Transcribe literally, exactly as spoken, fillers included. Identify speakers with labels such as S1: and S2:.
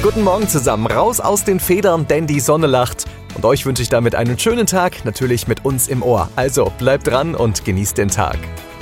S1: guten Morgen zusammen. Raus aus den Federn, denn die Sonne lacht. Und euch wünsche ich damit einen schönen Tag, natürlich mit uns im Ohr. Also bleibt dran und genießt den Tag.